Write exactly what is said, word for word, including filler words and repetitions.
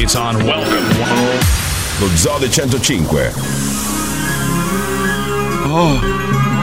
It's on Welcome. Lo Zoo del centocinque. Oh.